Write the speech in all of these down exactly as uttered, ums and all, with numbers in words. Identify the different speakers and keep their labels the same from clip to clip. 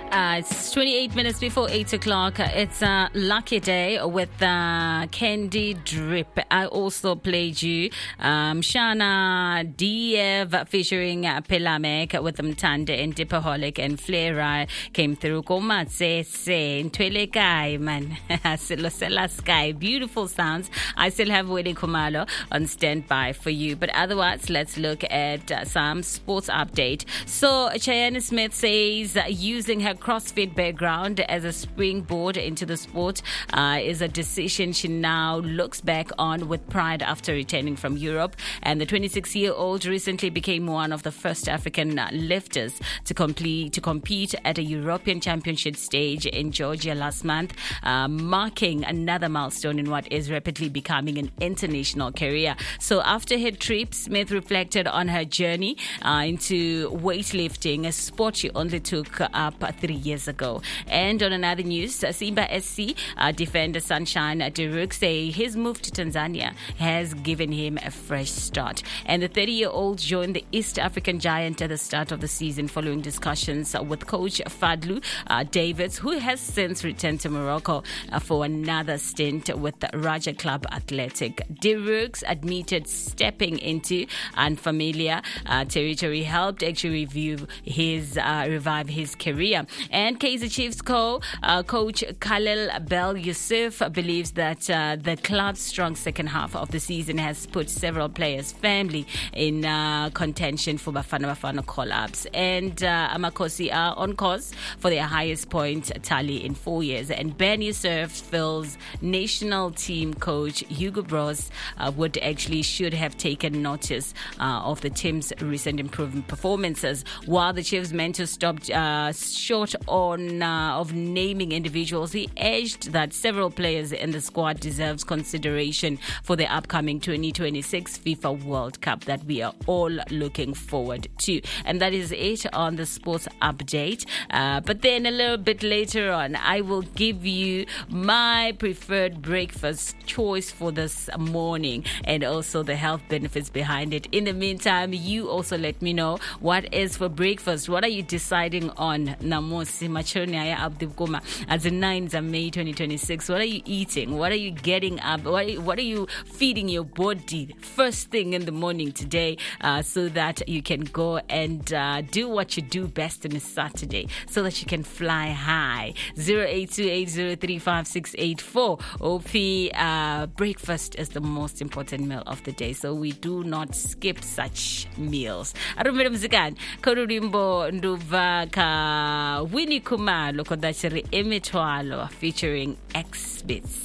Speaker 1: Uh, it's twenty-eight minutes before eight o'clock. It's a lucky day with uh, Candy Drip. I also played you um, Shana Diev featuring uh, Pelamek with Mtande and Dipaholic, and Flera came through. Komatse se Ntwelekai man Silosela Sky. Beautiful sounds. I still have Winnie Kumalo on standby for you. But otherwise, let's look at uh, some sports update. So Cheyenne Smith says uh, using her CrossFit background as a springboard into the sport uh, is a decision she now looks back on with pride after returning from Europe. And the twenty-six-year-old recently became one of the first African lifters to complete to compete at a European Championship stage in Georgia last month, uh, marking another milestone in what is rapidly becoming an international career. So after her trip, Smith reflected on her journey uh, into weightlifting, a sport she only took up three years ago. And on another news, Simba S C uh, defender Sunshine Deruk say his move to Tanzania has given him a fresh start. And the thirty-year-old joined the East African Giant at the start of the season following discussions with coach Fadlu uh, Davids, who has since returned to Morocco uh, for another stint with the Raja Club Athletic. Deruk admitted stepping into unfamiliar uh, territory helped actually review his uh, revive his career. And Kaizer Chiefs co uh, coach Khalil Bel Yusuf believes that uh, the club's strong second half of the season has put several players firmly in uh, contention for Bafana Bafana call-ups. And uh, Amakosi are on course for their highest point tally in four years. And Ben Yusuf feels national team coach Hugo Bros uh, would actually should have taken notice uh, of the team's recent improving performances. While the Chiefs meant to stop uh, short on uh, of naming individuals, he urged that several players in the squad deserves consideration for the upcoming twenty twenty-six FIFA World Cup that we are all looking forward to. And that is it on the sports update. Uh, but then a little bit later on, I will give you my preferred breakfast choice for this morning and also the health benefits behind it. In the meantime, you also let me know what is for breakfast. What are you deciding on? Namosi Machonia Abdibgoma as the ninth of May twenty twenty-six. What are you eating? What are you getting up? What are you, what are you feeding your body first thing in the morning today uh, so that you can go and uh, do what you do best on a Saturday so that you can fly high? zero eight two eight zero three five six eight four. O P, uh, breakfast is the most important meal of the day, so we do not skip such meals. Arumira mzikani Korurimbo Nduva ka Winnie Kumalo kodachiri emitwalo featuring X-Bits.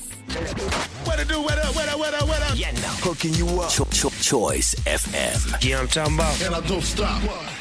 Speaker 2: What to do, what up, what up, what up, what up?
Speaker 3: Yeah, now hooking you up. Cho- cho- Choice F M.
Speaker 2: Yeah, I'm talking about. And I don't stop.